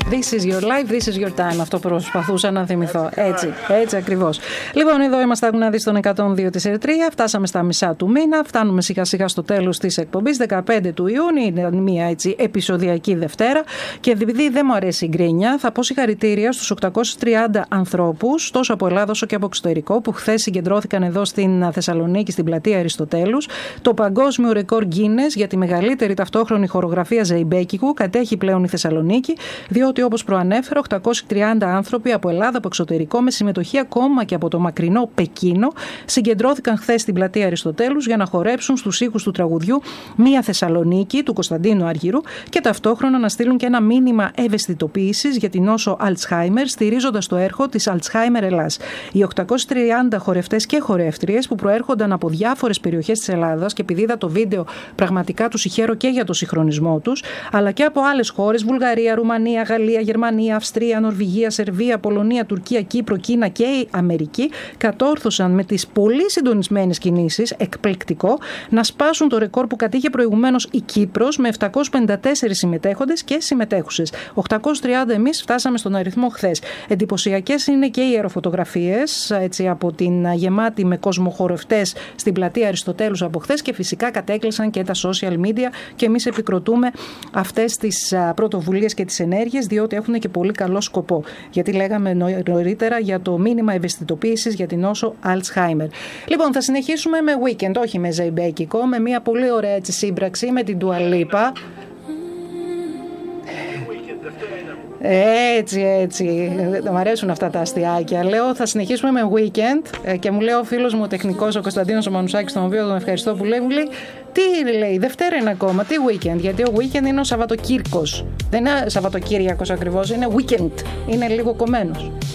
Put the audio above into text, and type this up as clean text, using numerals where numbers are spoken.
This is your life, this is your time. Αυτό προσπαθούσα να θυμηθώ. Έτσι ακριβώς. Λοιπόν, εδώ είμαστε, άκου να δεις, στον 102 της Ερτρία. Φτάσαμε στα μισά του μήνα. Φτάνουμε σιγά σιγά στο τέλος της εκπομπής. 15 του Ιούνιου, είναι μια έτσι επεισοδιακή Δευτέρα. Και επειδή δεν μου αρέσει η γκρίνια, θα πω συγχαρητήρια στους 830 ανθρώπους, τόσο από Ελλάδα όσο και από εξωτερικό, που χθες συγκεντρώθηκαν εδώ στην Θεσσαλονίκη, στην πλατεία Αριστοτέλους. Το παγκόσμιο ρεκόρ Guinness για τη μεγαλύτερη ταυτόχρονη χορογραφία ζεϊμπέκικου κατέχει πλέον η Θεσσαλονίκη, διότι όπως προανέφερα, 830 άνθρωποι από Ελλάδα, από εξωτερικό, με συμμετοχή ακόμα και από το μακρινό Πεκίνο, συγκεντρώθηκαν χθες στην πλατεία Αριστοτέλους για να χορέψουν στους ήχους του τραγουδιού «Μία Θεσσαλονίκη» του Κωνσταντίνου Αργυρού και ταυτόχρονα να στείλουν και ένα μήνυμα ευαισθητοποίησης για την νόσο Αλτσχάιμερ, στηρίζοντας το έργο της Αλτσχάιμερ Ελλάς. Οι 830 χορευτές και χορεύτριες που προέρχονταν από διάφορες περιοχές της Ελλάδας, και επειδή είδα το βίντεο, πραγματικά τους συγχαίρω και για το συγχρονισμό τους, αλλά και από άλλες χώρες, Βουλγαρία, Ρουμανία, Γαλλία, Γερμανία, Αυστρία, Νορβηγία, Σερβία, Πολωνία, Τουρκία, Κύπρο, Κίνα και η Αμερική, κατόρθωσαν με τις πολύ συντονισμένες κινήσεις, εκπληκτικό, να σπάσουν το ρεκόρ που κατήχε προηγουμένως η Κύπρος με 754 συμμετέχοντες και συμμετέχουσες. 830 εμείς φτάσαμε στον αριθμό χθες. Εντυπωσιακές είναι και οι αεροφωτογραφίες, έτσι, από την γεμάτη με κοσμοχορευτές στην πλατεία Αριστοτέλους από χθες, και φυσικά κατέκλυσαν και τα social media, και εμείς επικροτούμε αυτές τις πρωτοβουλίες και τις ενέργειες, διότι έχουν και πολύ καλό σκοπό. Γιατί λέγαμε νωρίτερα για το μήνυμα ευαισθητοποίησης για την νόσο Alzheimer. Λοιπόν, θα συνεχίσουμε με Weekend, όχι με ζεϊμπέκικο, με μια πολύ ωραία έτσι σύμπραξη με την Dua Lipa. Έτσι. Μου αρέσουν αυτά τα αστιάκια. Λέω, θα συνεχίσουμε με Weekend, και μου λέει ο φίλος μου ο τεχνικός, ο Κωνσταντίνος ο Μανουσάκης, τον οποίο τον ευχαριστώ που λέει, μου λέει, τι λέει, Δευτέρα είναι ακόμα, τι Weekend? Γιατί ο Weekend είναι ο Σαββατοκύρκος. Δεν είναι Σαββατοκύριακος ακριβώς, είναι Weekend. Είναι λίγο κομμένος.